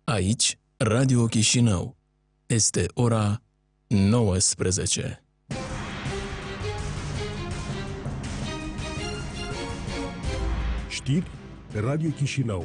Aici, Radio Chișinău. Este ora 19. Știri pe Radio Chișinău.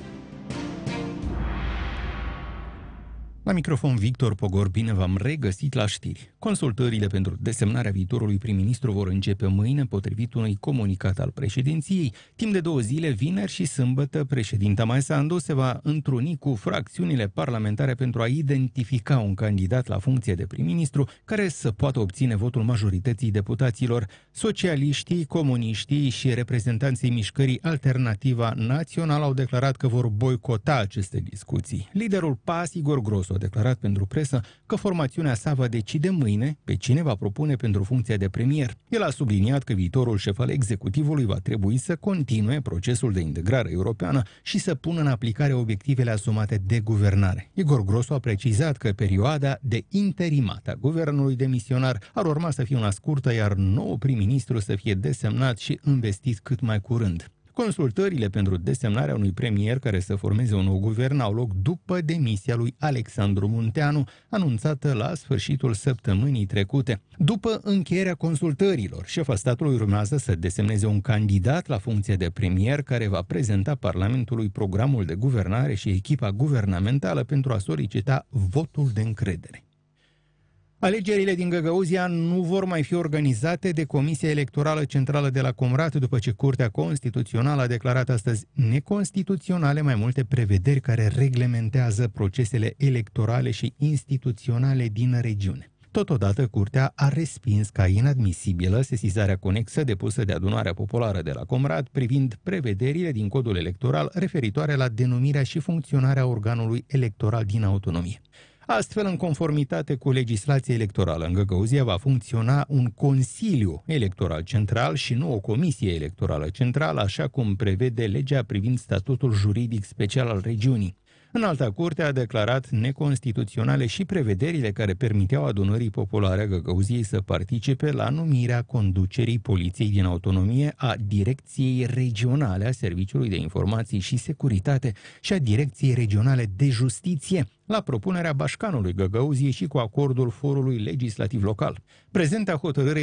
La microfon Victor Pogor, bine v-am regăsit la știri. Consultările pentru desemnarea viitorului prim-ministru vor începe mâine, potrivit unui comunicat al președinției. Timp de 2 zile, vineri și sâmbătă, președinta Maia Sandu se va întruni cu fracțiunile parlamentare pentru a identifica un candidat la funcție de prim-ministru care să poată obține votul majorității deputaților. Socialiștii, comuniștii și reprezentanții mișcării Alternativa Națională au declarat că vor boicota aceste discuții. Liderul PAS, Igor Grosu, a declarat pentru presă că formațiunea sa va decide mâine pe cine va propune pentru funcția de premier. El a subliniat că viitorul șef al executivului va trebui să continue procesul de integrare europeană și să pună în aplicare obiectivele asumate de guvernare. Igor Grosu a precizat că perioada de interimat a guvernului demisionar ar urma să fie una scurtă, iar nou prim-ministru să fie desemnat și investit cât mai curând. Consultările pentru desemnarea unui premier care să formeze un nou guvern au loc după demisia lui Alexandru Munteanu, anunțată la sfârșitul săptămânii trecute. După încheierea consultărilor, șefa statului urmează să desemneze un candidat la funcție de premier care va prezenta Parlamentului programul de guvernare și echipa guvernamentală pentru a solicita votul de încredere. Alegerile din Găgăuzia nu vor mai fi organizate de Comisia Electorală Centrală de la Comrat după ce Curtea Constituțională a declarat astăzi neconstituționale mai multe prevederi care reglementează procesele electorale și instituționale din regiune. Totodată, Curtea a respins ca inadmisibilă sesizarea conexă depusă de Adunarea Populară de la Comrat privind prevederile din codul electoral referitoare la denumirea și funcționarea organului electoral din autonomie. Astfel, în conformitate cu legislația electorală, în Găgăuzia va funcționa un Consiliu Electoral Central și nu o Comisie Electorală Centrală, așa cum prevede legea privind statutul juridic special al regiunii. Înalta Curte a declarat neconstituționale și prevederile care permiteau Adunării Populare a Găgăuziei să participe la numirea conducerii Poliției din Autonomie, a Direcției Regionale a Serviciului de Informații și Securitate și a Direcției Regionale de Justiție, la propunerea Bașcanului Găgăuziei și cu acordul Forului Legislativ Local. Prezenta hotărâre